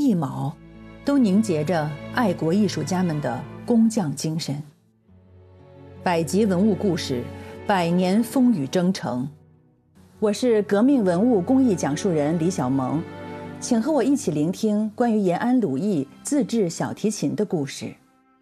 一毛，都凝结着爱国艺术家们的工匠精神。百集文物故事，百年风雨征程。我是革命文物工艺讲述人李小萌，请和我一起聆听关于延安鲁艺自制小提琴的故事。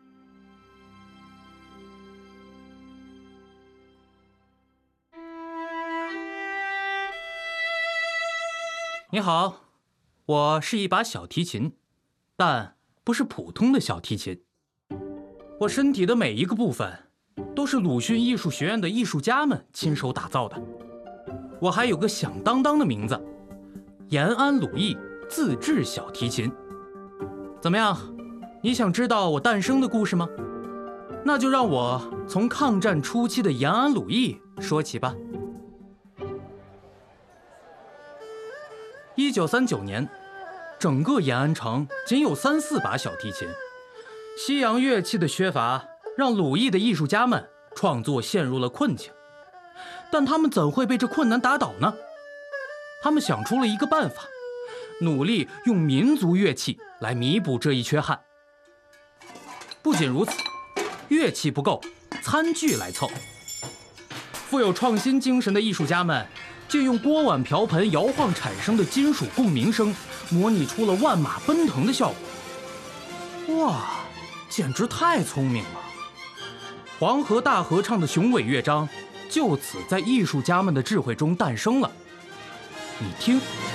你好，我是一把小提琴，但不是普通的小提琴。我身体的每一个部分都是鲁迅艺术学院的艺术家们亲手打造的。我还有个响当当的名字，延安鲁艺自制小提琴。怎么样，你想知道我诞生的故事吗？那就让我从抗战初期的延安鲁艺说起吧。1939年，整个延安城仅有3-4把小提琴，西洋乐器的缺乏让鲁艺的艺术家们创作陷入了困境。但他们怎会被这困难打倒呢？他们想出了一个办法，努力用民族乐器来弥补这一缺憾。不仅如此，乐器不够，餐具来凑。富有创新精神的艺术家们借用锅碗瓢盆摇晃产生的金属共鸣声，模拟出了万马奔腾的效果。哇，简直太聪明了！黄河大合唱的雄伟乐章就此在艺术家们的智慧中诞生了。你听，